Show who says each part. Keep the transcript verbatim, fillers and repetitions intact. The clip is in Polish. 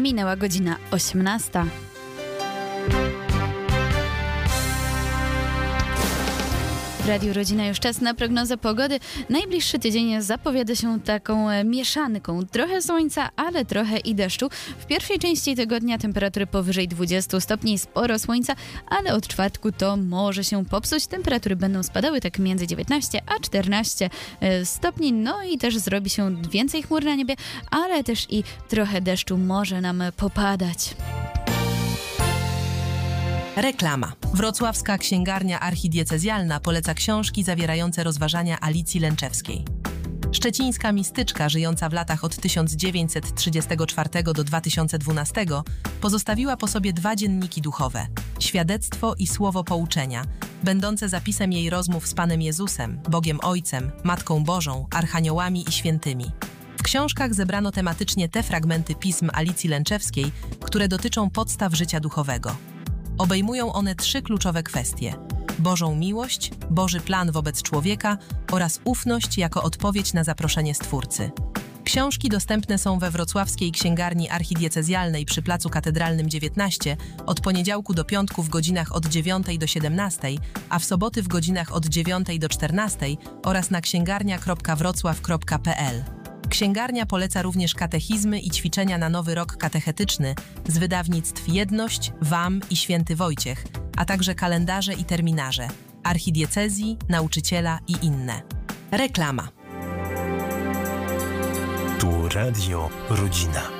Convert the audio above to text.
Speaker 1: Minęła godzina osiemnasta. W Radiu Rodzina już czas na prognozę pogody. Najbliższy tydzień zapowiada się taką mieszanką. Trochę słońca, ale trochę i deszczu. W pierwszej części tygodnia temperatury powyżej dwudziestu stopni, sporo słońca, ale od czwartku to może się popsuć. Temperatury będą spadały tak między dziewiętnaście a czternaście stopni. No i też zrobi się więcej chmur na niebie, ale też i trochę deszczu może nam popadać.
Speaker 2: Reklama. Wrocławska Księgarnia Archidiecezjalna poleca książki zawierające rozważania Alicji Lęczewskiej. Szczecińska mistyczka, żyjąca w latach od tysiąc dziewięćset trzydziestego czwartego do dwa tysiące dwunastego, pozostawiła po sobie dwa dzienniki duchowe, Świadectwo i Słowo Pouczenia, będące zapisem jej rozmów z Panem Jezusem, Bogiem Ojcem, Matką Bożą, archaniołami i świętymi. W książkach zebrano tematycznie te fragmenty pism Alicji Lęczewskiej, które dotyczą podstaw życia duchowego. Obejmują one trzy kluczowe kwestie: Bożą miłość, Boży plan wobec człowieka oraz ufność jako odpowiedź na zaproszenie Stwórcy. Książki dostępne są we Wrocławskiej Księgarni Archidiecezjalnej przy Placu Katedralnym dziewiętnaście od poniedziałku do piątku w godzinach od dziewiątej do siedemnastej, a w soboty w godzinach od dziewiątej do czternastej oraz na księgarnia kropka wrocław kropka p l. Księgarnia poleca również katechizmy i ćwiczenia na nowy rok katechetyczny z wydawnictw Jedność, W A M i Święty Wojciech, a także kalendarze i terminarze, archidiecezji, nauczyciela i inne. Reklama.
Speaker 3: Tu Radio Rodzina.